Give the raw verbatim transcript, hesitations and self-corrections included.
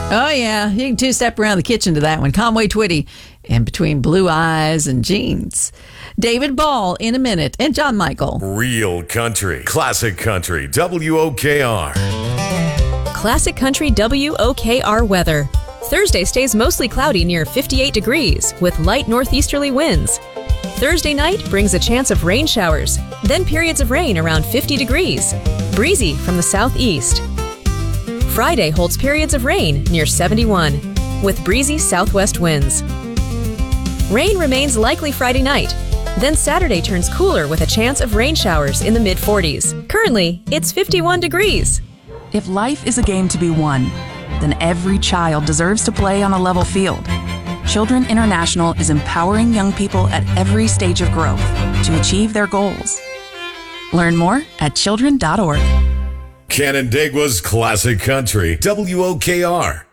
Oh, yeah. You can two-step around the kitchen to that one. Conway Twitty and Between Blue Eyes and Jeans. David Ball in a minute. And John Michael. Real country. Classic country. W O K R. Classic Country W O K R weather. Thursday stays mostly cloudy near fifty-eight degrees with light northeasterly winds. Thursday night brings a chance of rain showers, then periods of rain around fifty degrees. Breezy from the southeast. Friday holds periods of rain near seventy-one with breezy southwest winds. Rain remains likely Friday night. Then Saturday turns cooler with a chance of rain showers in the mid forties. Currently, it's fifty-one degrees. If life is a game to be won, then every child deserves to play on a level field. Children International is empowering young people at every stage of growth to achieve their goals. Learn more at children dot org. Canandaigua's Classic Country. W O K R.